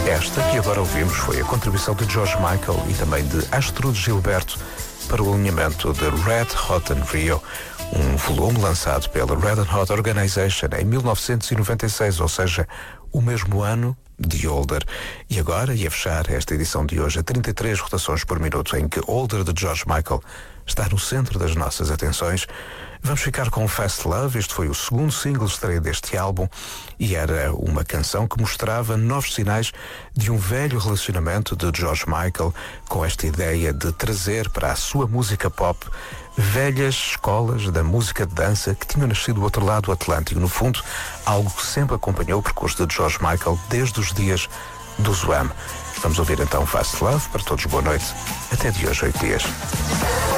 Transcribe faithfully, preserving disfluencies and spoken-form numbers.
Esta que agora ouvimos foi a contribuição de George Michael e também de Astrud Gilberto para o alinhamento de Red Hot and Rio, um volume lançado pela Red Hot Organization em mil novecentos e noventa e seis, ou seja, o mesmo ano de Older. E agora, e a fechar esta edição de hoje, a trinta e três rotações por minuto, em que Older de George Michael está no centro das nossas atenções, vamos ficar com Fast Love. Este foi o segundo single de estreia deste álbum e era uma canção que mostrava novos sinais de um velho relacionamento de George Michael com esta ideia de trazer para a sua música pop velhas escolas da música de dança que tinham nascido do outro lado do Atlântico. No fundo, algo que sempre acompanhou o percurso de George Michael desde os dias do Zwam. Vamos ouvir então Fast Love. Para todos, boa noite. Até de hoje, oito dias.